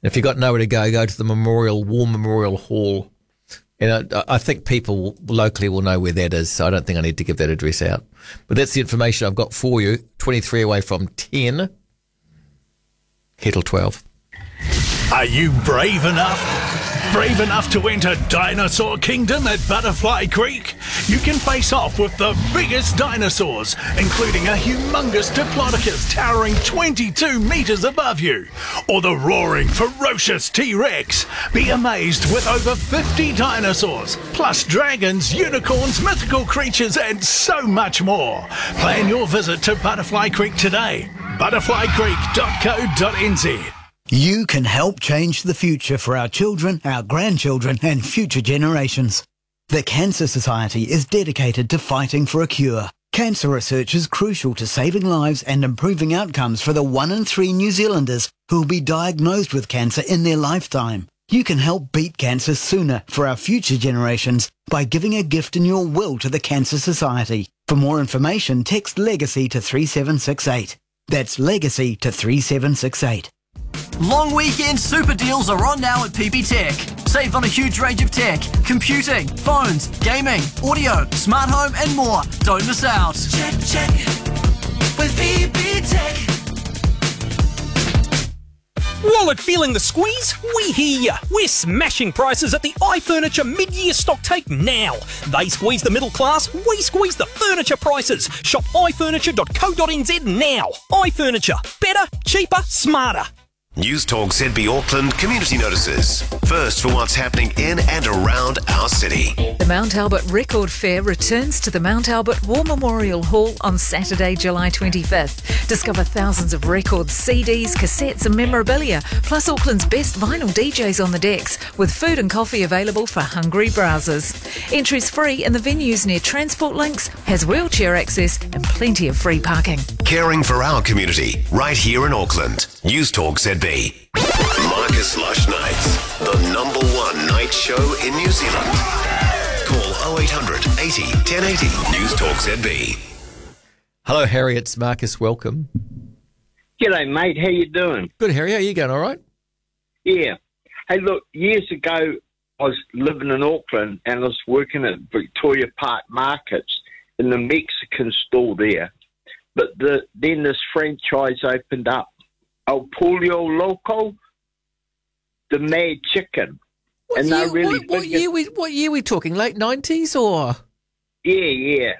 If you've got nowhere to go to the War Memorial Hall. And I think people locally will know where that is, so I don't think I need to give that address out. But that's the information I've got for you. 23 away from 10. Kettle 12. Are you brave enough? Brave enough to enter Dinosaur Kingdom at Butterfly Creek? You can face off with the biggest dinosaurs, including a humongous Diplodocus towering 22 metres above you, or the roaring, ferocious T-Rex. Be amazed with over 50 dinosaurs, plus dragons, unicorns, mythical creatures, and so much more. Plan your visit to Butterfly Creek today. butterflycreek.co.nz. You can help change the future for our children, our grandchildren and future generations. The Cancer Society is dedicated to fighting for a cure. Cancer research is crucial to saving lives and improving outcomes for the 1 in 3 New Zealanders who will be diagnosed with cancer in their lifetime. You can help beat cancer sooner for our future generations by giving a gift in your will to the Cancer Society. For more information, text LEGACY to 3768. That's LEGACY to 3768. Long weekend super deals are on now at PP Tech. Save on a huge range of tech, computing, phones, gaming, audio, smart home and more. Don't miss out. Check with PP Tech. Wallet feeling the squeeze? We hear ya. We're smashing prices at the iFurniture mid-year stock take now. They squeeze the middle class, we squeeze the furniture prices. Shop ifurniture.co.nz now. iFurniture. Better, cheaper, smarter. News Talk ZB Auckland community notices. First for what's happening in and around our city. The Mount Albert Record Fair returns to the Mount Albert War Memorial Hall on Saturday, July 25th. Discover thousands of records, CDs, cassettes and memorabilia, plus Auckland's best vinyl DJs on the decks, with food and coffee available for hungry browsers. Entry's free and the venue's near Transport Links, has wheelchair access and plenty of free parking. Caring for our community, right here in Auckland. News Talk ZB. Marcus Lush Nights, the #1 night show in New Zealand. Call 0800 80 1080. News Talk ZB. Hello, Harry. It's Marcus. Welcome. G'day, mate. How you doing? Good, Harry. How are you going? All right? Yeah. Hey, look, years ago, I was living in Auckland and I was working at Victoria Park Markets in the Mexican store there. But then this franchise opened up, El Pollo Loco, the Mad Chicken. What year we talking? Late 90s or? Yeah.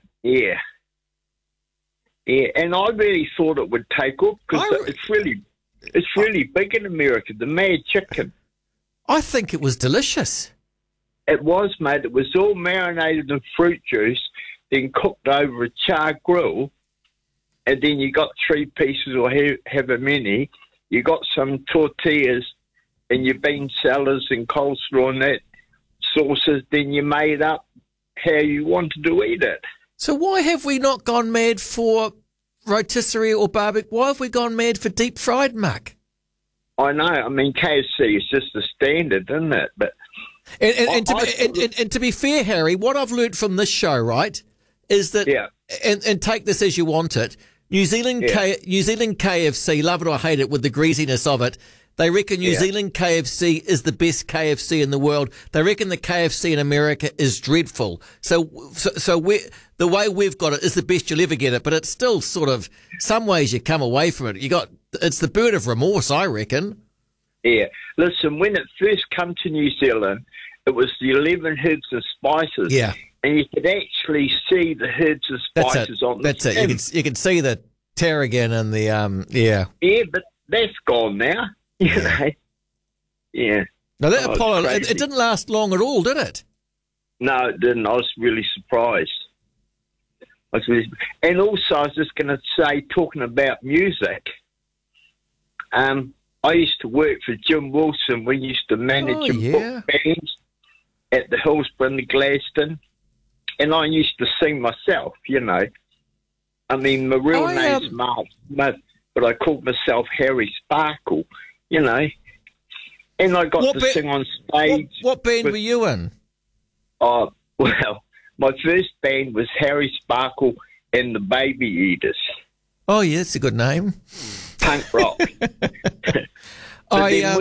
And I really thought it would take off because it's really big in America, the Mad Chicken. I think it was delicious. It was, mate. It was all marinated in fruit juice, then cooked over a char grill. And then you got 3 pieces or however many. You got some tortillas and your bean salads and coleslaw and that sauces. Then you made up how you wanted to eat it. So why have we not gone mad for rotisserie or barbecue? Why have we gone mad for deep fried muck? I know. I mean, KFC is just the standard, isn't it? But and to be fair, Harry, what I've learnt from this show, right, is that and take this as you want it. New Zealand KFC, love it or hate it, with the greasiness of it, they reckon New Zealand KFC is the best KFC in the world. They reckon the KFC in America is dreadful. So the way we've got it is the best you'll ever get it, but it's still sort of, some ways you come away from it. It's the bird of remorse, I reckon. Yeah. Listen, when it first come to New Zealand, it was the 11 herbs and spices. Yeah. And you could actually see the herbs and spices on the That's it. You can see the tarragon and the Yeah, but that's gone now. You know. Yeah. Now that Apollo, it didn't last long at all, did it? No, it didn't. I was really surprised. And also, I was just going to say, talking about music, I used to work for Jim Wilson. We used to manage and book bands at the Hillsborough and the Gladstone. And I used to sing myself, you know. I mean, my real name's Mark Smith, but I called myself Harry Sparkle, you know. And I got to sing on stage. What band were you in? Oh, well, my first band was Harry Sparkle and the Baby Eaters. Oh, yeah, that's a good name. Punk rock.